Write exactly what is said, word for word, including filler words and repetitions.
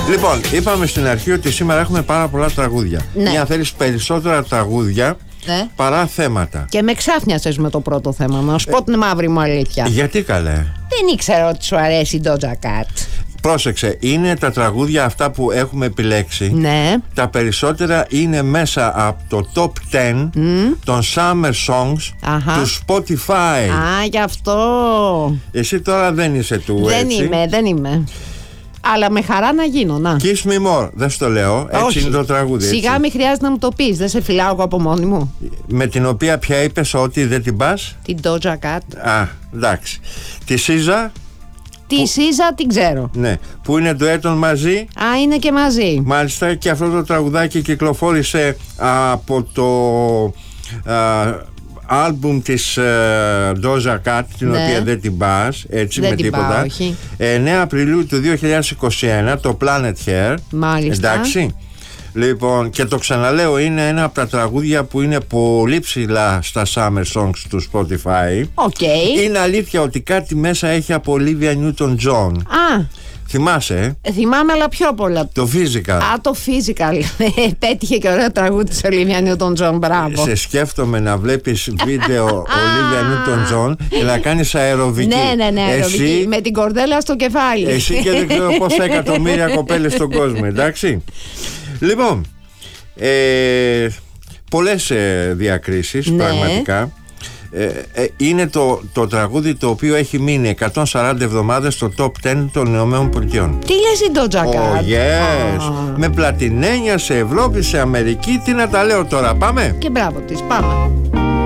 Λοιπόν, είπαμε στην αρχή ότι σήμερα έχουμε πάρα πολλά τραγούδια. Ναι. Ή αν θέλεις περισσότερα τραγούδια, ναι, παρά θέματα. Και με ξάφνιασες με το πρώτο θέμα. Να σου πω την μαύρη μου αλήθεια. Γιατί καλέ? Δεν ήξερα ότι σου αρέσει η Doja Cat. Πρόσεξε, είναι τα τραγούδια αυτά που έχουμε επιλέξει. Ναι. Τα περισσότερα είναι μέσα από το top δέκα mm. των Summer Songs. Αχα. Του Spotify. Α, γι' αυτό. Εσύ τώρα δεν είσαι του, δεν έτσι. Δεν είμαι, δεν είμαι. Αλλά με χαρά να γίνω, να. Kiss me more, δεν στο λέω. Έτσι. Όχι. Είναι το τραγούδι. Σιγά έτσι. μη χρειάζεται να μου το πεις. Δεν σε φυλάω εγώ από μόνη μου. Με την οποία πια είπες ότι δεν την πας? Την Doja Cat. Α, εντάξει. Τη Σίζα. Τη που... Σίζα την ξέρω. Ναι, που είναι ντουέτον μαζί. Α, είναι και μαζί. Μάλιστα, και αυτό το τραγουδάκι κυκλοφόρησε από το α, άλμπουμ της uh, Doja Cat, την ναι. οποία δεν την πας έτσι δεν με την τίποτα. Πάω, όχι. εννέα Απριλίου του δύο χιλιάδες είκοσι ένα, το Planet Hair. Μάλιστα. Εντάξει. Λοιπόν, και το ξαναλέω, είναι ένα από τα τραγούδια που είναι πολύ ψηλά στα Summer Songs του Spotify. Okay. Είναι αλήθεια ότι κάτι μέσα έχει από Olivia Newton-John. Α, θυμάσαι? Ε, θυμάμαι, αλλά πιο πολλά. Το Physical. Α, το Physical. Πέτυχε και ωραίο τραγούδι της Olivia Newton-John. Μπράβο. Σε σκέφτομαι να βλέπεις βίντεο Olivia Newton-John και να κάνεις αεροβική. Ναι, ναι, ναι, αεροβική. Εσύ... με την κορδέλα στο κεφάλι. Εσύ και δεν ξέρω πόσα εκατομμύρια κοπέλες στον κόσμο, εντάξει. Λοιπόν, ε, πολλές ε, διακρίσεις, ναι, πραγματικά. Ε, ε, είναι το, το τραγούδι το οποίο έχει μείνει εκατόν σαράντα εβδομάδες στο top δέκα των Ηνωμένων Πολιτειών. Τι λες η Doja Cat? Oh yes, oh. Με πλατινένια σε Ευρώπη, σε Αμερική. Τι να τα λέω τώρα, πάμε? Και μπράβο της, πάμε.